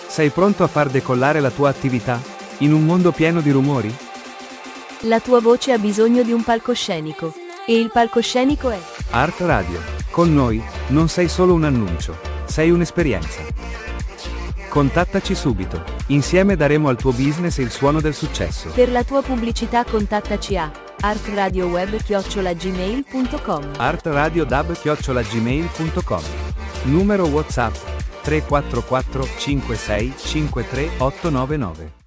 Sei pronto a far decollare la tua attività? In un mondo pieno di rumori? La tua voce ha bisogno di un palcoscenico. E il palcoscenico è Art Radio. Con noi, non sei solo un annuncio, sei un'esperienza. Contattaci subito. Insieme daremo al tuo business il suono del successo. Per la tua pubblicità contattaci a artradioweb@gmail.com. artradiodub@gmail.com. Numero WhatsApp 344 56 53 899.